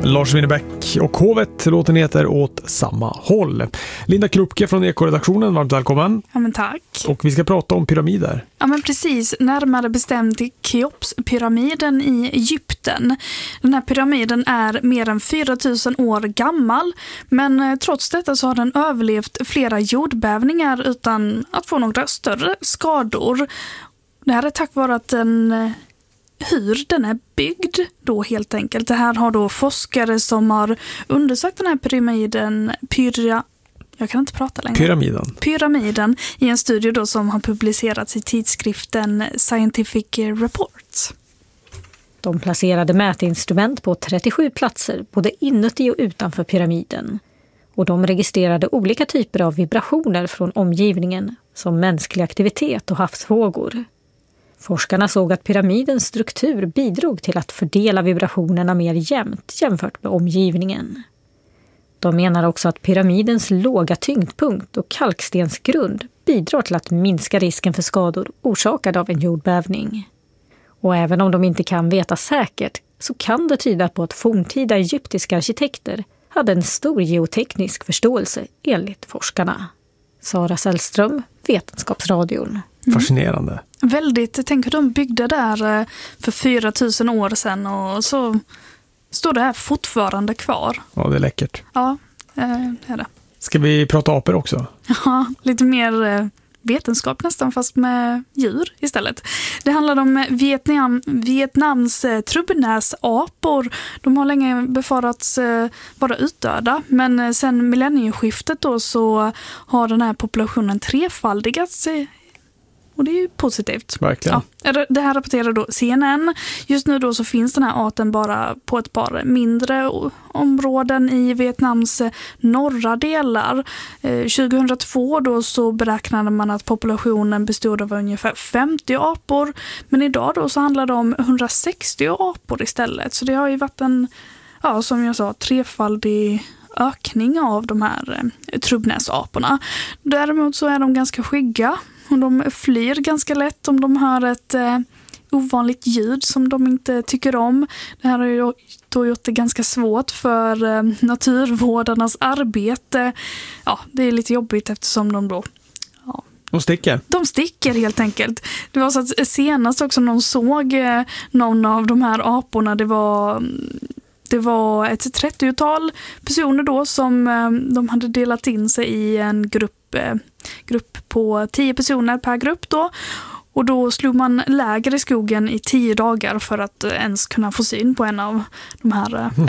Lars Winnerbäck och Hovet, låten heter Åt samma håll. Linda Krupke från Ekoredaktionen, varmt välkommen. Ja, men tack. Och vi ska prata om pyramider. Ja, men precis. Närmare bestämt Keopspyramiden i Egypten. Den här pyramiden är mer än 4000 år gammal, men trots detta så har den överlevt flera jordbävningar utan att få några större skador. Det här är tack vare att hur den är byggd då helt enkelt. Det här har då forskare som har undersökt den här pyramiden i en studie då som har publicerats i tidskriften Scientific Reports. De placerade mätinstrument på 37 platser både inuti och utanför pyramiden. Och de registrerade olika typer av vibrationer från omgivningen som mänsklig aktivitet och havsvågor. Forskarna såg att pyramidens struktur bidrog till att fördela vibrationerna mer jämnt jämfört med omgivningen. De menar också att pyramidens låga tyngdpunkt och kalkstensgrund bidrar till att minska risken för skador orsakade av en jordbävning. Och även om de inte kan veta säkert så kan det tyda på att forntida egyptiska arkitekter hade en stor geoteknisk förståelse enligt forskarna. Sara Sällström, Vetenskapsradion. Fascinerande. Väldigt, tänk hur de byggde där för 4000 år sedan och så står det här fortfarande kvar. Ja, det är läckert. Ja, det är det. Ska vi prata apor också? Ja, lite mer vetenskap nästan, fast med djur istället. Det handlar om Vietnams trubbnäsapor. De har länge befarats vara utdöda, men sen millennieskiftet då så har den här populationen trefaldigats. Och det är ju positivt. Verkligen. Ja, det här rapporterar då CNN. Just nu då så finns den här arten bara på ett par mindre områden i Vietnams norra delar. 2002 då så beräknade man att populationen bestod av ungefär 50 apor. Men idag då så handlar det om 160 apor istället. Så det har ju varit en, som jag sa, trefaldig ökning av de här trubbnäsaporna. Däremot så är de ganska skygga. Och de flyr ganska lätt om de hör ett ovanligt ljud som de inte tycker om. Det här har ju då gjort det ganska svårt för naturvårdarnas arbete. Ja, det är lite jobbigt eftersom de då... Ja, De sticker helt enkelt. Det var så att senast också någon såg någon av de här aporna. Det var ett 30-tal personer då som de hade delat in sig i en grupp på 10 personer per grupp då. Och då slog man läger i skogen i 10 dagar för att ens kunna få syn på en av de här